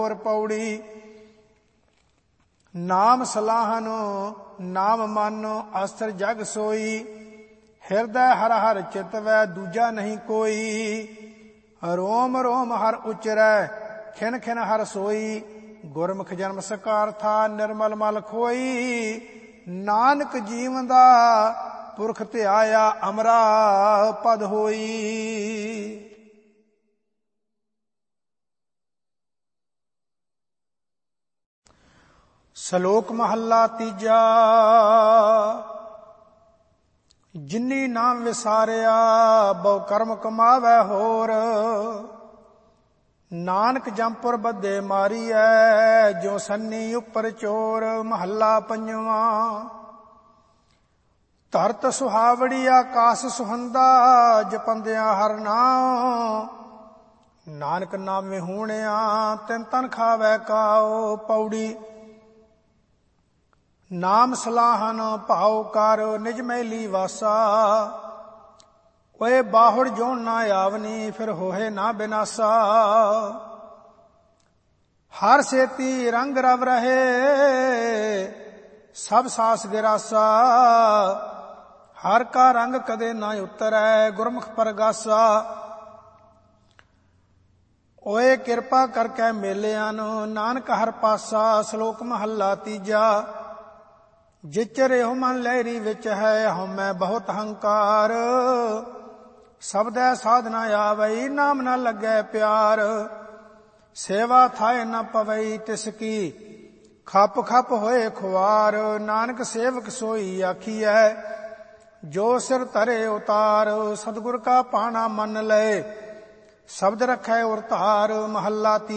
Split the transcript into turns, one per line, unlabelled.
ਹੋਰ ਪੌੜੀ। ਨਾਮ ਸਲਾਹਨੋ ਨਾਮ ਮਾਨੋ ਅਸਥਿਰ ਜਗ ਸੋਈ। ਹਿਰਦੈ ਹਰ ਹਰ ਚਿਤਵੈ ਦੂਜਾ ਨਹੀਂ ਕੋਈ। ਰੋਮ ਰੋਮ ਹਰ ਉਚਰੈ ਖਿਨ ਖਿਨ ਹਰ ਸੋਈ। ਗੁਰਮੁਖ ਜਨਮ ਸਕਾਰਥਾ ਨਿਰਮਲ ਮਲ ਖੋਈ। ਨਾਨਕ ਜੀਵਨ ਦਾ ਪੁਰਖ ਧਿਆਇਆ ਅਮਰਾ ਪਦ ਹੋਈ। ਸ਼ਲੋਕ ਮਹੱਲਾ ਤੀਜਾ। ਜਿਨੀ ਨਾਮ ਵਿਸਾਰਿਆ ਬਹੁ ਕਰਮ ਕਮਾਵੈ ਹੋਰ। ਨਾਨਕ ਜੰਪੁਰ ਬੱਧੇ ਮਾਰੀਐ ਜੋ ਸੰਨੀ ਉੱਪਰ ਚੋਰ। ਮਹੱਲਾ ਪੰਜਵਾਂ। ਧਰਤ ਸੁਹਾਵੜੀ ਆਕਾਸ ਸੁਹੰਦਾ ਜਪੰਦਿਆਂ ਹਰ ਨਾਮ। ਨਾਨਕ ਨਾਮੇ ਹੋਣਿਆ ਤਿਨ ਤਨ ਖਾਵੈ ਕਾਉ। ਪੌੜੀ। ਨਾਮ ਸਲਾਹਨ ਭਾਉ ਕਰ ਨਿਜ ਮੈਲੀ ਵਾਸਾ। ਓਏ ਬਾਹੁੜ ਜੋਨ ਨਾ ਆਵਨੀ ਫਿਰ ਹੋਏ ਨਾ ਬਿਨਾਸਾ। ਹਰ ਸੇਤੀ ਰੰਗ ਰਵ ਰਹੇ ਸਭ ਸਾਸ ਗਿਰਾਸਾ। ਹਰ ਕਾ ਰੰਗ ਕਦੇ ਨਾ ਉਤਰੈ ਗੁਰਮੁਖ ਪਰਗਾਸਾ। ਓਏ ਕਿਰਪਾ ਕਰਕੇ ਮੇਲਿਆਂ ਨੂੰ ਨਾਨਕ ਹਰ ਪਾਸਾ। ਸ਼ਲੋਕ ਮਹੱਲਾ ਤੀਜਾ। ਜਿਚਰ ਇਹੋ ਮਨ ਲਹਿਰੀ ਵਿੱਚ ਹੈ ਹਉਮੈ ਬਹੁਤ ਹੰਕਾਰ। ਸ਼ਬਦੈ ਸਾਧਨਾ ਆਵਈ ਨਾਮ ਨ ਲੱਗੈ ਪਿਆਰ। ਸੇਵਾ ਥਾਏ ਨ ਪਵਈ ਤਿਸ ਕੀ ਖਪ ਖਪ ਹੋਏ ਖੁਆਰ। ਨਾਨਕ ਸੇਵਕ ਸੋਈ ਆਖੀਐ ਜੋ ਸਿਰ ਧਰੇ ਉਤਾਰ। ਸਤਿਗੁਰ ਕਾ ਪਾਣਾ ਮੰਨ ਲਏ ਸ਼ਬਦ ਰਖੈ ਉਰ ਧਾਰ। ਮਹੱਲਾ